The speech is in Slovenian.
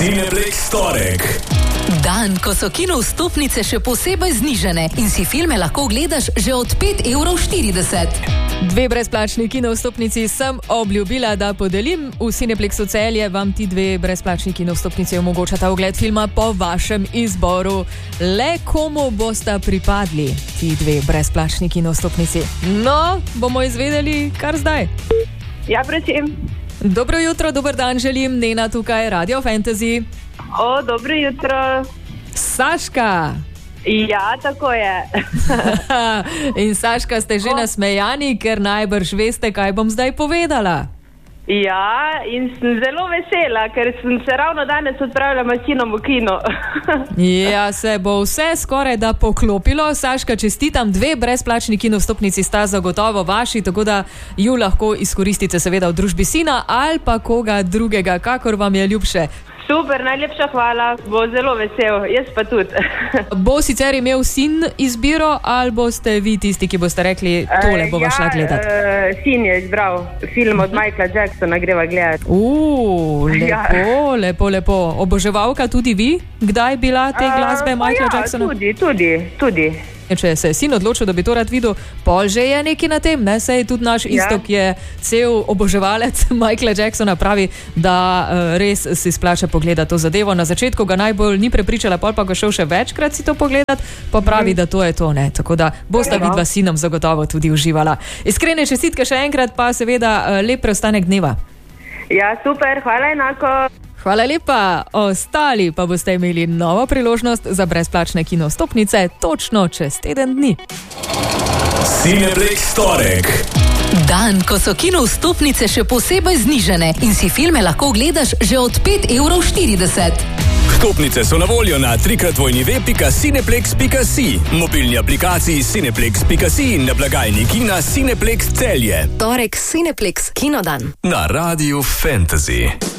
Cineplex torek. Dan, ko so kino vstopnice še posebej znižane in si filme lahko gledaš že od 5,40 €. 2 brezplačni kino vstopnici sem obljubila, da podelim. V Cineplexu Celje vam ti 2 brezplačni kino vstopnici omogočata ogled filma po vašem izboru. Le komu bosta pripadli ti 2 brezplačni kino vstopnici? No, bomo izvedeli kar zdaj. Ja, prosim. Dobro jutro, dober dan želim, Nena tukaj, Radio Fantasy. Dobro jutro. Saška. Ja, tako je. In Saška, ste že nasmejani, ker najbrž veste, kaj bom zdaj povedala. Ja, in sem zelo vesela, ker sem se ravno danes odpravila mašinom v kino. Ja, se bo vse skoraj da poklopilo. Saška, čestitam, 2 brezplačni kino vstopnici sta zagotovo vaši, tako da ju lahko izkoristite seveda v družbi sina ali pa koga drugega, kakor vam je ljubše. Super, najlepša hvala, bo zelo vesel, jaz pa tudi. Bo sicer imel sin izbiro ali boste vi tisti, ki boste rekli, tole bova šla gledat? Sin je izbral film od Michaela Jacksona, greva gledati. Lepo. Oboževalka tudi vi? Kdaj bila te glasbe Michaela Jacksona? Tudi. Če se je sin odločil, da bi to rad videl, pol že je nekaj na tem, ne? Sej tudi naš Iztok je cel oboževalec Michaela Jacksona, pravi, da res si splača pogledati to zadevo. Na začetku ga najbolj ni prepričala, pol pa ga šel še večkrat si to pogledati, pa pravi, da to je to, ne? Tako da bosta vidva sinom zagotovo tudi uživala. Iskrene čestitke še enkrat, pa seveda lep preostanek dneva. Ja, super, hvala enako. Hvala lepa, ostali pa boste imeli novo priložnost za brezplačne kino vstopnice točno čez teden dni. Cineplex torek. Dan, ko so kino vstopnice še posebej znižane in si filme lahko gledaš že od 5,40 €. Vstopnice so na voljo na www.cineplex.si, mobilni aplikaciji Cineplex.si in na blagajni kina Cineplex Celje. Torek Cineplex Kinodan. Na Radiu Fantasy.